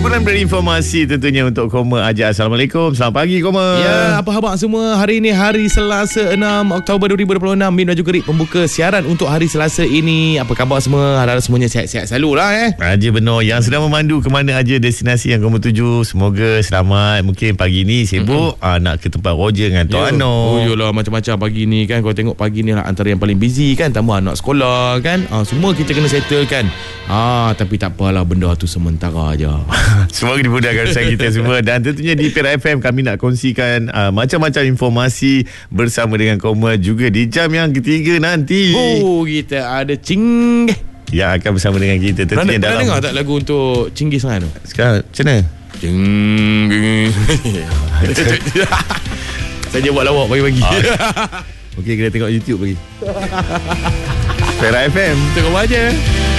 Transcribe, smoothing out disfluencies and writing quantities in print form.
Kumpulan berinformasi tentunya untuk Koma Ajar. Assalamualaikum. Selamat pagi Koma. Ya, apa khabar semua? Hari ini hari Selasa 6 Oktober 2026. Min Baju Gerik pembuka siaran untuk hari Selasa ini. Apa khabar semua? Harap semuanya sihat-sihat selalu lah Haji Beno yang sedang memandu ke mana aja destinasi yang kamu tuju. Semoga selamat. Mungkin pagi ni sibuk nak ke tempat Roger dengan Tok Ano. Oh yolah, macam-macam pagi ni kan. Kau tengok pagi ni lah antara yang paling busy kan. Tambah anak sekolah kan. Semua kita kena settle kan. Tapi tak apalah, benda tu sementara aja. Semoga dimudahkan usaha kita semua. Dan tentunya di Perak FM kami nak kongsikan macam-macam informasi bersama dengan Koma juga di jam yang ketiga nanti. Kita ada Cing yang akan bersama dengan kita tentunya pernah dengar tak lagu untuk Cinggis Khan tu? Sekarang macam mana? Saya buat lawak pagi-pagi. Okey, kita tengok YouTube lagi. Perak FM. Tengok aja.